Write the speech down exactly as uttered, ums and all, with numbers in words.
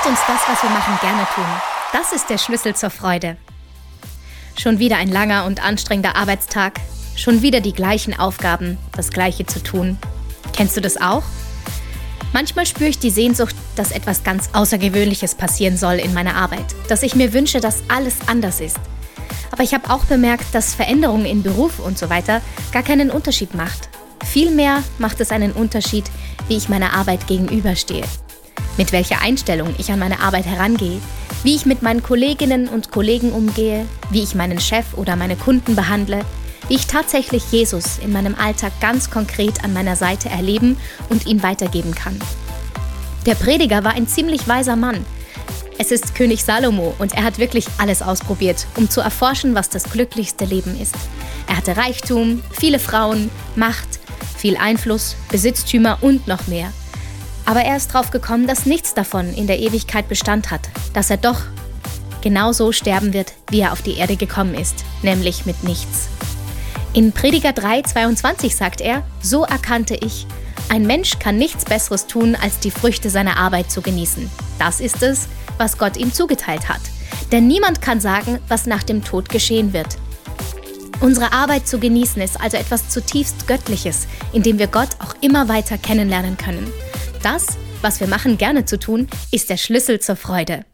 Lasst uns das, was wir machen, gerne tun. Das ist der Schlüssel zur Freude. Schon wieder ein langer und anstrengender Arbeitstag. Schon wieder die gleichen Aufgaben, das Gleiche zu tun. Kennst du das auch? Manchmal spüre ich die Sehnsucht, dass etwas ganz Außergewöhnliches passieren soll in meiner Arbeit. Dass ich mir wünsche, dass alles anders ist. Aber ich habe auch bemerkt, dass Veränderungen in Beruf und so weiter gar keinen Unterschied macht. Vielmehr macht es einen Unterschied, wie ich meiner Arbeit gegenüberstehe. Mit welcher Einstellung ich an meine Arbeit herangehe, wie ich mit meinen Kolleginnen und Kollegen umgehe, wie ich meinen Chef oder meine Kunden behandle, wie ich tatsächlich Jesus in meinem Alltag ganz konkret an meiner Seite erleben und ihn weitergeben kann. Der Prediger war ein ziemlich weiser Mann. Es ist König Salomo und er hat wirklich alles ausprobiert, um zu erforschen, was das glücklichste Leben ist. Er hatte Reichtum, viele Frauen, Macht, viel Einfluss, Besitztümer und noch mehr. Aber er ist drauf gekommen, dass nichts davon in der Ewigkeit Bestand hat, dass er doch genauso sterben wird, wie er auf die Erde gekommen ist, nämlich mit nichts. In Prediger drei zweiundzwanzig sagt er, so erkannte ich, ein Mensch kann nichts Besseres tun, als die Früchte seiner Arbeit zu genießen. Das ist es, was Gott ihm zugeteilt hat. Denn niemand kann sagen, was nach dem Tod geschehen wird. Unsere Arbeit zu genießen ist also etwas zutiefst Göttliches, in dem wir Gott auch immer weiter kennenlernen können. Das, was wir machen, gerne zu tun, ist der Schlüssel zur Freude.